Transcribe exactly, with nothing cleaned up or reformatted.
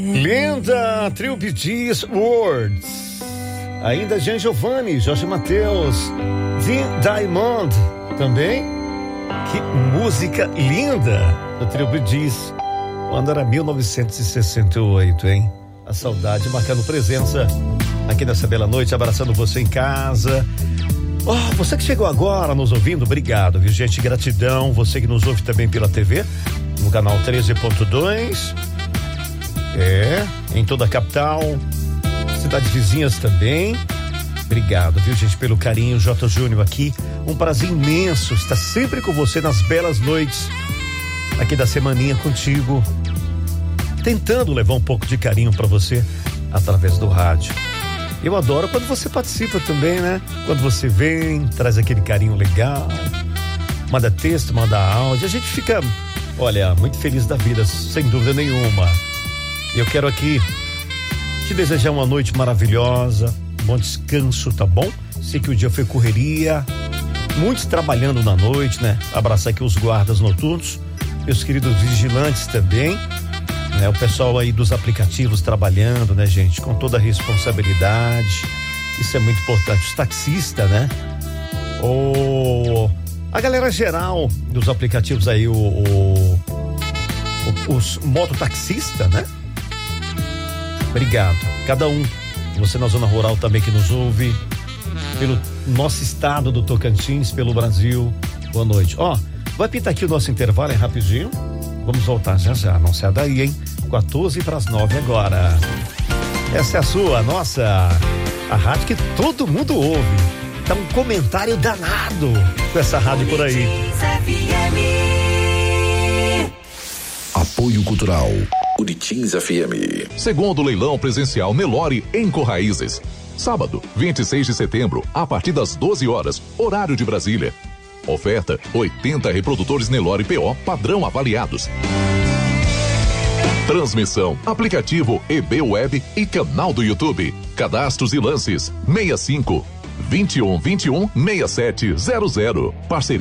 Linda, Trio Bee Gees, Words. Ainda Jean Giovanni, Jorge Mateus, Vin Diamond também. Que música linda do Trio Bee Gees. Quando era mil novecentos e sessenta e oito, hein? A saudade marcando presença aqui nessa bela noite, abraçando você em casa. Oh, você que chegou agora nos ouvindo, obrigado, viu, gente? Gratidão. Você que nos ouve também pela T V, no canal treze ponto dois. É, em toda a capital, cidades vizinhas também. Obrigado, viu, gente, pelo carinho. J. Júnior aqui, um prazer imenso estar sempre com você nas belas noites aqui da semaninha contigo, tentando levar um pouco de carinho pra você através do rádio. Eu adoro quando você participa também, né? Quando você vem, traz aquele carinho legal, manda texto, manda áudio, a gente fica, olha, muito feliz da vida, sem dúvida nenhuma. Eu quero aqui te desejar uma noite maravilhosa, bom descanso, tá bom? Sei que o dia foi correria, muitos trabalhando na noite, né? Abraçar aqui os guardas noturnos, meus queridos vigilantes também, né? O pessoal aí dos aplicativos trabalhando, né, gente? Com toda a responsabilidade, isso é muito importante. Os taxistas, né? O... A galera geral dos aplicativos aí, o... o... os mototaxistas, né? Obrigado, cada um. Você na zona rural também que nos ouve, pelo nosso estado do Tocantins, pelo Brasil, boa noite. Ó, oh, vai pintar aqui o nosso intervalo, é rapidinho. Vamos voltar já já, não sai daí, hein? quatorze para as nove agora. Essa é a sua, a nossa, a rádio que todo mundo ouve. Tá um comentário danado com essa rádio por aí. Apoio Cultural Buritins F M. Segundo leilão presencial Nelore em Corraízes. Sábado, vinte e seis de setembro, a partir das doze horas, horário de Brasília. Oferta: oitenta reprodutores Nelore P O padrão avaliados. Transmissão, aplicativo E B Web e canal do YouTube. Cadastros e lances: seis cinco, vinte e um, vinte e um, sessenta e sete zero zero. Parceria